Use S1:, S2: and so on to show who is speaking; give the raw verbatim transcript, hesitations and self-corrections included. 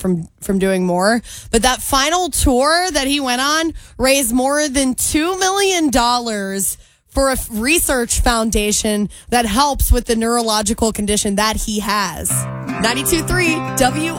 S1: from, from doing more. But that final tour that he went on raised more than two million dollars for a research foundation that helps with the neurological condition that he has. ninety-two point three W